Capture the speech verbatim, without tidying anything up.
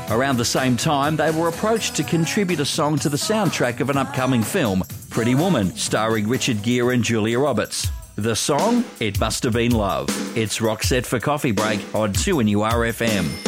Around the same time, they were approached to contribute a song to the soundtrack of an upcoming film, Pretty Woman, starring Richard Gere and Julia Roberts. The song? It Must Have Been Love. It's Roxette for Coffee Break on two N U R F M.